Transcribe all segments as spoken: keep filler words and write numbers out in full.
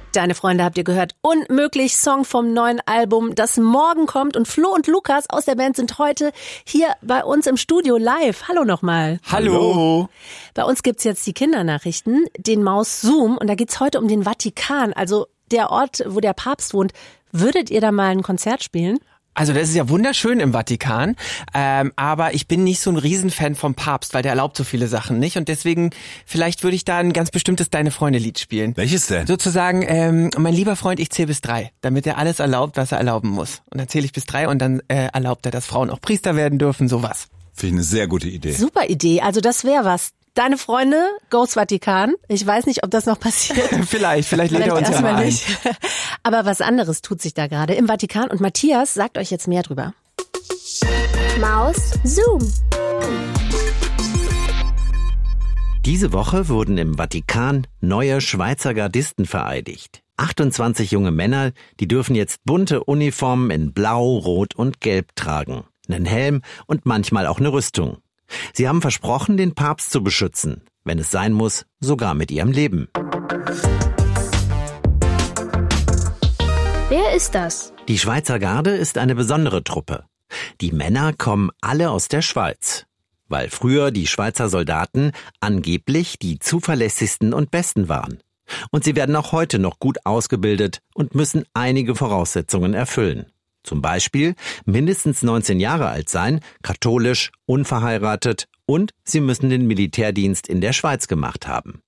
Deine Freunde habt ihr gehört. Unmöglich, Song vom neuen Album, das morgen kommt. Und Flo und Lukas aus der Band sind heute hier bei uns im Studio live. Hallo nochmal. Hallo. Bei uns gibt's jetzt die Kindernachrichten, den Maus Zoom. Und da geht's heute um den Vatikan, also der Ort, wo der Papst wohnt. Würdet ihr da mal ein Konzert spielen? Also das ist ja wunderschön im Vatikan, ähm, aber ich bin nicht so ein Riesenfan vom Papst, weil der erlaubt so viele Sachen nicht und deswegen, vielleicht würde ich da ein ganz bestimmtes Deine-Freunde-Lied spielen. Welches denn? Sozusagen, ähm, mein lieber Freund, ich zähle bis drei, damit er alles erlaubt, was er erlauben muss. Und dann zähle ich bis drei und dann äh, erlaubt er, dass Frauen auch Priester werden dürfen, sowas. Finde ich eine sehr gute Idee. Super Idee, also das wäre was. Deine Freunde, Goes Vatikan. Ich weiß nicht, ob das noch passiert. vielleicht, vielleicht lädt er uns ja mal ein. Nicht. Aber was anderes tut sich da gerade im Vatikan und Matthias sagt euch jetzt mehr drüber. Maus Zoom. Diese Woche wurden im Vatikan neue Schweizer Gardisten vereidigt. achtundzwanzig junge Männer, die dürfen jetzt bunte Uniformen in Blau, Rot und Gelb tragen, einen Helm und manchmal auch eine Rüstung. Sie haben versprochen, den Papst zu beschützen, wenn es sein muss, sogar mit ihrem Leben. Wer ist das? Die Schweizer Garde ist eine besondere Truppe. Die Männer kommen alle aus der Schweiz, weil früher die Schweizer Soldaten angeblich die zuverlässigsten und besten waren. Und sie werden auch heute noch gut ausgebildet und müssen einige Voraussetzungen erfüllen. Zum Beispiel mindestens neunzehn Jahre alt sein, katholisch, unverheiratet und sie müssen den Militärdienst in der Schweiz gemacht haben.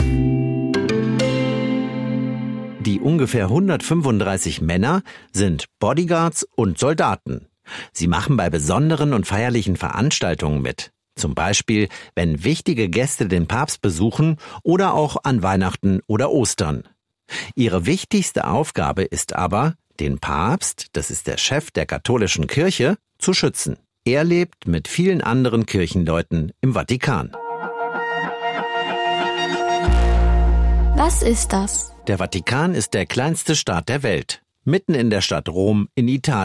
Die ungefähr hundertfünfunddreißig Männer sind Bodyguards und Soldaten. Sie machen bei besonderen und feierlichen Veranstaltungen mit. Zum Beispiel, wenn wichtige Gäste den Papst besuchen oder auch an Weihnachten oder Ostern. Ihre wichtigste Aufgabe ist aber, den Papst, das ist der Chef der katholischen Kirche, zu schützen. Er lebt mit vielen anderen Kirchenleuten im Vatikan. Was ist das? Der Vatikan ist der kleinste Staat der Welt, mitten in der Stadt Rom in Italien.